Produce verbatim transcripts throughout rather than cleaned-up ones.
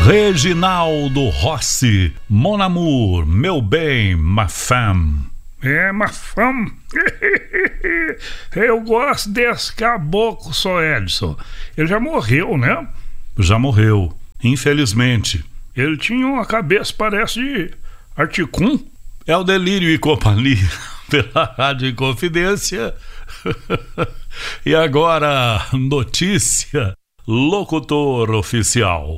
Reginaldo Rossi, Mon Amour, meu bem, ma femme. É, ma femme. Eu gosto desse caboclo, só Edson. Ele já morreu, né? Já morreu, infelizmente. Ele tinha uma cabeça, parece de Articum. É o Delírio e Companhia, pela Rádio Inconfidência. E agora, notícia, locutor oficial.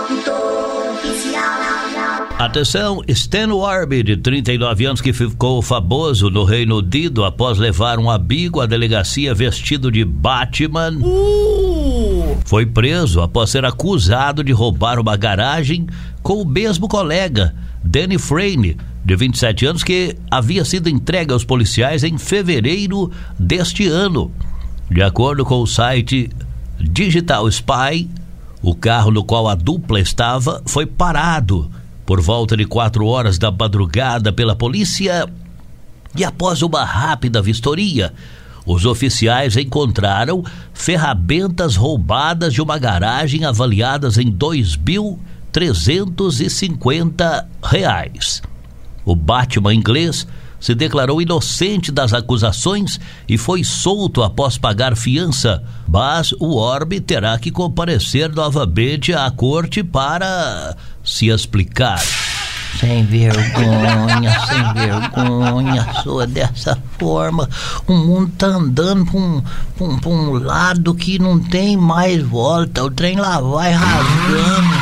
Atenção, Stan Warby, de trinta e nove anos, que ficou famoso no Reino Unido após levar um amigo à delegacia vestido de Batman, uh! foi preso após ser acusado de roubar uma garagem com o mesmo colega, Danny Frame, de vinte e sete anos, que havia sido entregue aos policiais em fevereiro deste ano. De acordo com o site Digital Spy, o carro no qual a dupla estava foi parado por volta de quatro horas da madrugada pela polícia, e após uma rápida vistoria, os oficiais encontraram ferramentas roubadas de uma garagem avaliadas em dois mil trezentos e cinquenta reais. O Batman inglês se declarou inocente das acusações e foi solto após pagar fiança, mas o Orbe terá que comparecer novamente à corte para se explicar. Sem vergonha, sem vergonha, sou dessa forma. O mundo tá andando pra um, pra um, pra um lado que não tem mais volta. O trem lá vai rasgando.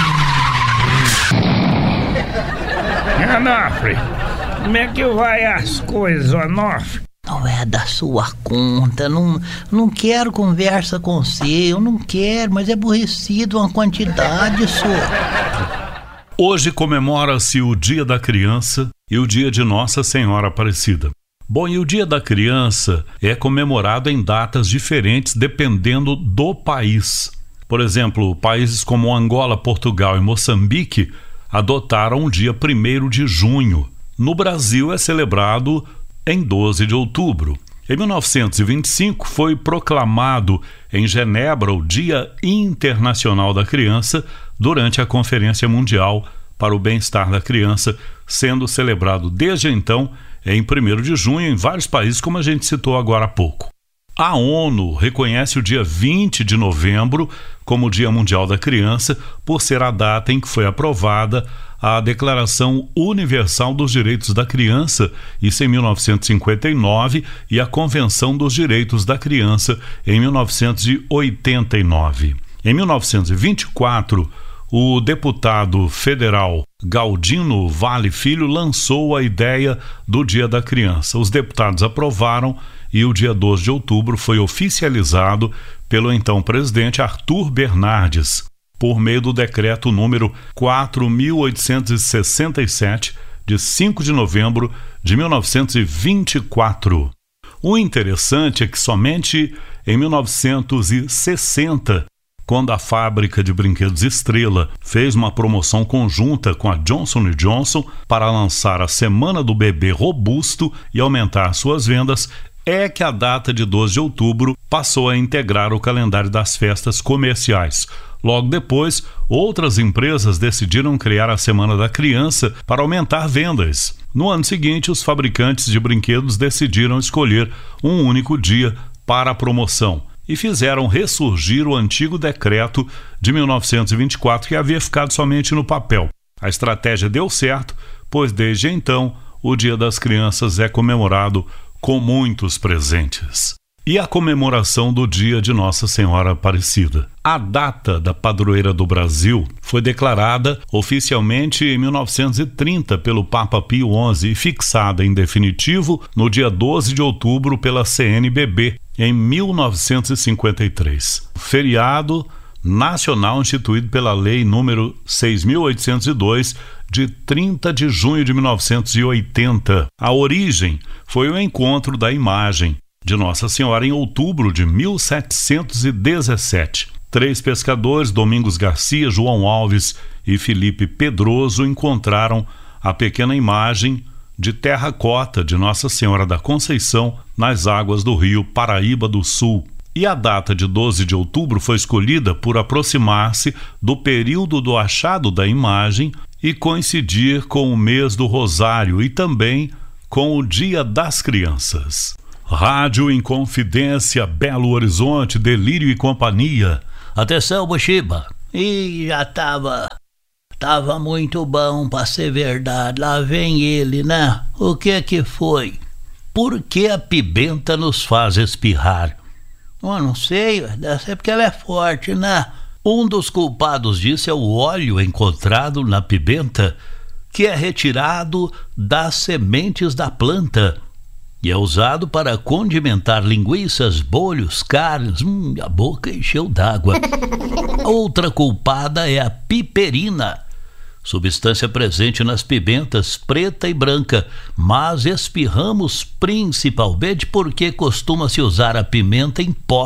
Onofre, como é que vai as coisas, Onofre? Não é da sua conta, não, não quero conversa com você, eu não quero, mas é aborrecido uma quantidade, senhor. Hoje comemora-se o Dia da Criança e o Dia de Nossa Senhora Aparecida. Bom, e o Dia da Criança é comemorado em datas diferentes dependendo do país. Por exemplo, países como Angola, Portugal e Moçambique adotaram o dia primeiro de junho. No Brasil é celebrado em doze de outubro. Em mil novecentos e vinte e cinco foi proclamado em Genebra o Dia Internacional da Criança durante a Conferência Mundial para o Bem-Estar da Criança, sendo celebrado desde então em primeiro de junho em vários países, como a gente citou agora há pouco. A ONU reconhece o dia vinte de novembro como Dia Mundial da Criança por ser a data em que foi aprovada a Declaração Universal dos Direitos da Criança, isso em mil novecentos e cinquenta e nove, e a Convenção dos Direitos da Criança em mil novecentos e oitenta e nove. Em mil novecentos e vinte e quatro, o deputado federal Galdino Vale Filho lançou a ideia do Dia da Criança. Os deputados aprovaram e o dia doze de outubro foi oficializado pelo então presidente Arthur Bernardes, por meio do decreto número quatro mil oitocentos e sessenta e sete, de cinco de novembro de mil novecentos e vinte e quatro. O interessante é que somente em mil novecentos e sessenta, quando a fábrica de brinquedos Estrela fez uma promoção conjunta com a Johnson e Johnson para lançar a Semana do Bebê Robusto e aumentar suas vendas, é que a data de doze de outubro passou a integrar o calendário das festas comerciais. Logo depois, outras empresas decidiram criar a Semana da Criança para aumentar vendas. No ano seguinte, os fabricantes de brinquedos decidiram escolher um único dia para a promoção e fizeram ressurgir o antigo decreto de mil novecentos e vinte e quatro, que havia ficado somente no papel. A estratégia deu certo, pois desde então o Dia das Crianças é comemorado com muitos presentes. E a comemoração do Dia de Nossa Senhora Aparecida. A data da padroeira do Brasil foi declarada oficialmente em mil novecentos e trinta pelo Papa Pio onze e fixada em definitivo no dia doze de outubro pela C N B B em mil novecentos e cinquenta e três. Feriado nacional instituído pela Lei número seis mil oitocentos e dois, de trinta de junho de mil novecentos e oitenta. A origem foi o encontro da imagem de Nossa Senhora em outubro de mil setecentos e dezessete. Três pescadores, Domingos Garcia, João Alves e Felipe Pedroso, encontraram a pequena imagem de terracota de Nossa Senhora da Conceição nas águas do rio Paraíba do Sul. E a data de doze de outubro foi escolhida por aproximar-se do período do achado da imagem e coincidir com o mês do Rosário e também com o Dia das Crianças. Rádio Inconfidência, Belo Horizonte, Delírio e Companhia. Atenção, Mochiba. Ih, já tava... Tava muito bom pra ser verdade. Lá vem ele, né? O que que foi? Por que a pimenta nos faz espirrar? Eu não sei, deve ser porque ela é forte, né? Um dos culpados disso é o óleo encontrado na pimenta, que é retirado das sementes da planta e é usado para condimentar linguiças, bolhos, carnes. Hum, a boca encheu d'água. Outra culpada é a piperina, substância presente nas pimentas preta e branca, mas espirramos principalmente porque costuma-se usar a pimenta em pó.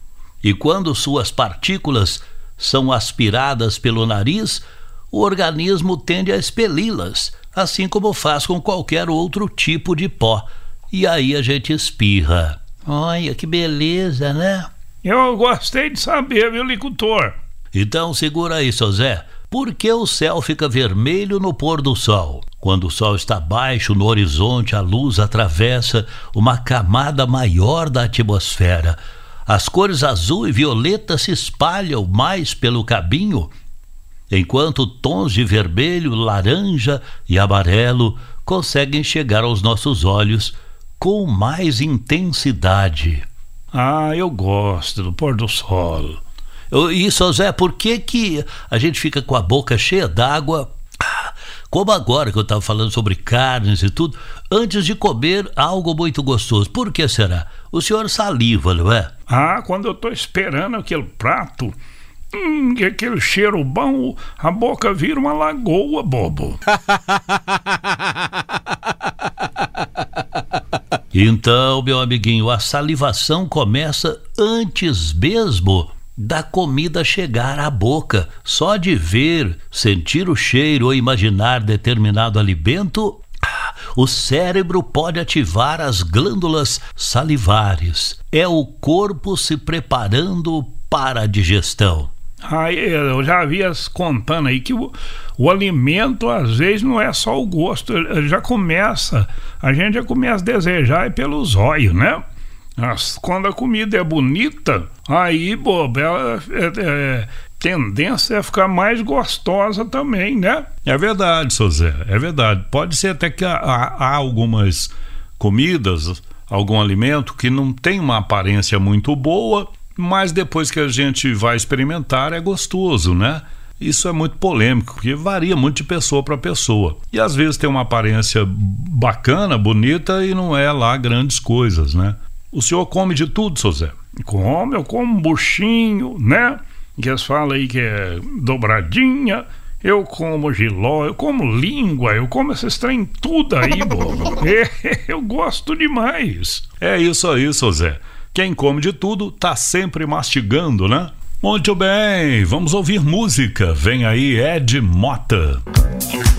E quando suas partículas são aspiradas pelo nariz, o organismo tende a expeli-las, assim como faz com qualquer outro tipo de pó. E aí a gente espirra. Olha, que beleza, né? Eu gostei de saber, viu, licutor? Então segura aí, seu Zé. Por que o céu fica vermelho no pôr do sol? Quando o sol está baixo no horizonte, a luz atravessa uma camada maior da atmosfera. As cores azul e violeta se espalham mais pelo caminho, enquanto tons de vermelho, laranja e amarelo conseguem chegar aos nossos olhos com mais intensidade. Ah, eu gosto do pôr do sol. E, seu Zé, por que que a gente fica com a boca cheia d'água, como agora que eu estava falando sobre carnes e tudo, antes de comer algo muito gostoso? Por que será? O senhor saliva, não é? Ah, quando eu estou esperando aquele prato, hum, aquele cheiro bom, a boca vira uma lagoa, bobo. Então, meu amiguinho, a salivação começa antes mesmo da comida chegar à boca. Só de ver, sentir o cheiro ou imaginar determinado alimento, o cérebro pode ativar as glândulas salivares. É o corpo se preparando para a digestão. Ah, eu já vi as contando aí que o, o alimento às vezes não é só o gosto, ele já começa, a gente já começa a desejar é pelos olhos, né? Mas quando a comida é bonita, aí, bobo, ela é, é, tendência é ficar mais gostosa também, né? É verdade, seu Zé, é verdade. Pode ser até que há, há algumas comidas, algum alimento que não tem uma aparência muito boa, mas depois que a gente vai experimentar é gostoso, né? Isso é muito polêmico, porque varia muito de pessoa para pessoa. E às vezes tem uma aparência bacana, bonita, e não é lá grandes coisas, né? O senhor come de tudo, seu Zé? Como, eu como buchinho, né? Que eles falam aí que é dobradinha. Eu como giló, eu como língua, eu como esses trem tudo aí, bobo. Eu gosto demais. É isso aí, seu Zé. Quem come de tudo tá sempre mastigando, né? Muito bem, vamos ouvir música. Vem aí Ed Mota.